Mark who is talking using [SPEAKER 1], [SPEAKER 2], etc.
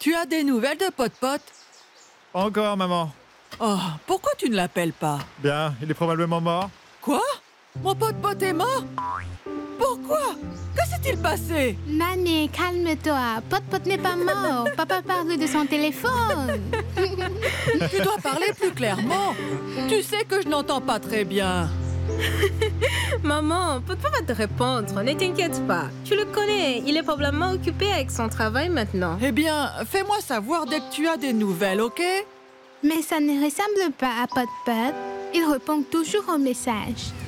[SPEAKER 1] Tu as des nouvelles de Pot-Pot?
[SPEAKER 2] Encore, maman.
[SPEAKER 1] Oh, pourquoi tu ne l'appelles pas?
[SPEAKER 2] Bien, il est probablement mort.
[SPEAKER 1] Quoi? Mon Pot-Pot est mort? Pourquoi? Que s'est-il passé?
[SPEAKER 3] Mané, calme-toi. Pot-Pot n'est pas mort. Papa parle de son téléphone.
[SPEAKER 1] Tu dois parler plus clairement. Tu sais que je n'entends pas très bien.
[SPEAKER 4] Maman, Pot-Pot va te répondre, ne t'inquiète pas. Tu le connais, il est probablement occupé avec son travail maintenant.
[SPEAKER 1] Eh bien, fais-moi savoir dès que tu as des nouvelles, ok?
[SPEAKER 3] Mais ça ne ressemble pas à Pot-Pot. Il répond toujours aux messages.